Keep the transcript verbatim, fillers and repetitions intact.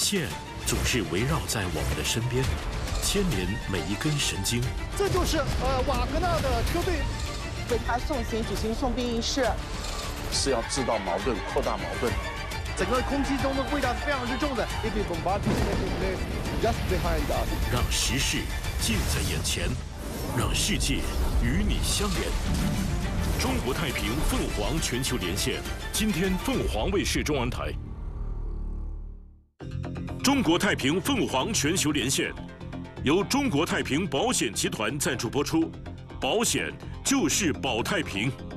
线总是围绕在我们的身边，牵连每一根神经。 这就是呃瓦格纳的车队为他送行举行送殡仪式， 是要制造矛盾、扩大矛盾。 整个空气中的味道是非常之重的。If the bombardment taking place just behind us， 让时事近在眼前，让世界与你相连。中国太平凤凰全球连线，今天凤凰卫视中文台。中国太平凤凰全球连线，由中国太平保险集团赞助播出，保险就是保太平。